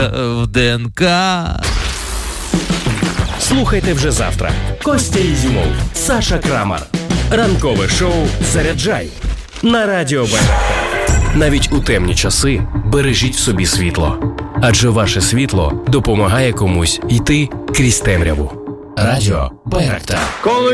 в ДНК. Слухайте вже завтра. Костя Ізюмов, Саша Крамар. Ранкове шоу «Заряджай» на Радіо Байрактар. Навіть у темні часи бережіть в собі світло. Адже ваше світло допомагає комусь йти крізь темряву. Радіо Байрактар.